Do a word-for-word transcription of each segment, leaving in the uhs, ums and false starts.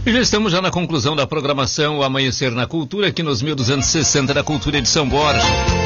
E já estamos já na conclusão da programação O Amanhecer na Cultura, aqui nos mil duzentos e sessenta da Cultura de São Borja.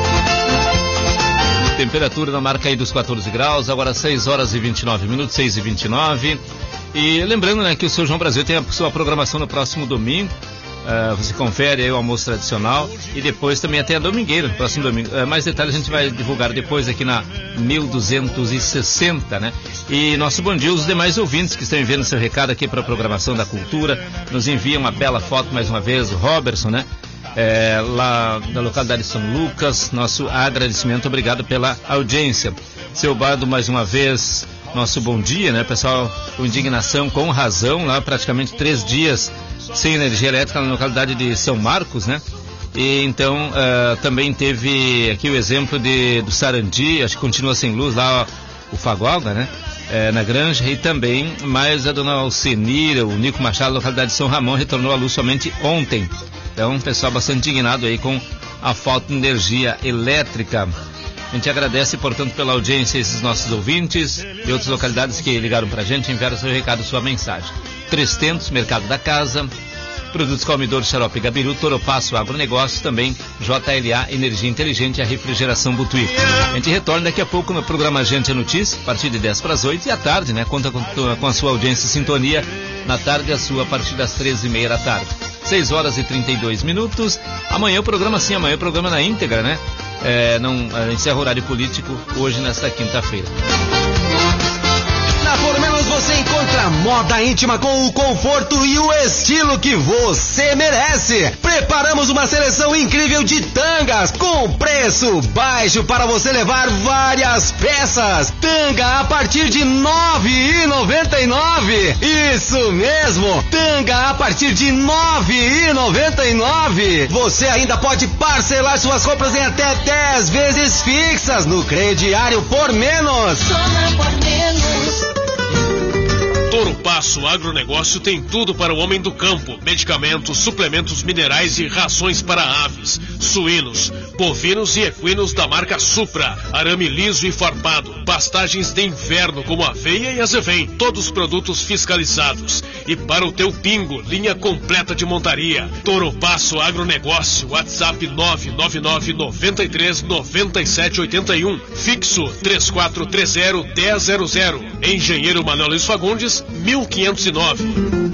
Temperatura na marca aí dos quatorze graus, agora seis horas e vinte e nove minutos, seis e vinte e nove. E lembrando, né, que o seu João Brasil tem a sua programação no próximo domingo. Uh, você confere aí o almoço tradicional e depois também até a domingueira, no próximo domingo. Uh, mais detalhes a gente vai divulgar depois aqui na mil duzentos e sessenta, né? E nosso bom dia, os demais ouvintes que estão enviando seu recado aqui para a programação da cultura, nos enviam uma bela foto mais uma vez, o Robertson, né? É, lá da localidade de São Lucas, nosso agradecimento, obrigado pela audiência. Seu Bardo, mais uma vez, nosso bom dia, né? Pessoal, com indignação, com razão, lá praticamente três dias sem energia elétrica na localidade de São Marcos, né? E então uh, também teve aqui o exemplo de, do Sarandi, acho que continua sem luz lá, o Fagoga, né? É, na Granja, e também mais a dona Alcenira, o Nico Machado, localidade de São Ramon, retornou à luz somente ontem. Então, um pessoal bastante indignado aí com a falta de energia elétrica. A gente agradece, portanto, pela audiência esses nossos ouvintes de outras localidades que ligaram pra gente, enviaram seu recado, sua mensagem. Trestentos, Mercado da Casa, Produtos Calmidor, Xarope Gabiru, Toropasso, Agronegócio, também J L A, Energia Inteligente e a Refrigeração Butuí. A gente retorna daqui a pouco no programa Gente é Notícia, a partir de dez para as oito, e à tarde, né? Conta com, com a sua audiência e sintonia, na tarde a sua, a partir das treze e meia da tarde. seis horas e trinta e dois minutos. Amanhã o programa, sim, amanhã o programa na íntegra, né? É, não, encerra o horário político hoje, nesta quinta-feira. Na Formenos você encontra moda íntima com o conforto e o estilo que você merece. Preparamos uma seleção incrível de tangas com preço baixo para você levar várias peças. Tanga a partir de nove reais e noventa e nove centavos. Isso mesmo, tanga a partir de nove reais e noventa e nove centavos. Você ainda pode parcelar suas compras em até dez vezes fixas no crediário por menos. Soma por menos. Toropasso Agronegócio tem tudo para o homem do campo: medicamentos, suplementos minerais e rações para aves, suínos, bovinos e equinos da marca Supra, arame liso e farpado, pastagens de inverno como aveia e azevém, todos produtos fiscalizados. E para o teu pingo, linha completa de montaria. Toropasso Agronegócio, WhatsApp nove nove nove, nove três, nove sete oito um, fixo três quatro três zero, um zero zero zero. Engenheiro Manuel Luiz Fagundes, mil quinhentos e nove.